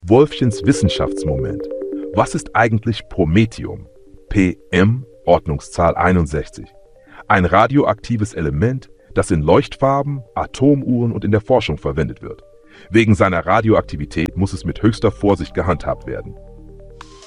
Wolffchens Wissenschaftsmoment. Was ist eigentlich Promethium? PM, Ordnungszahl 61. Ein radioaktives Element, das in Leuchtfarben, Atomuhren und in der Forschung verwendet wird. Wegen seiner Radioaktivität muss es mit höchster Vorsicht gehandhabt werden.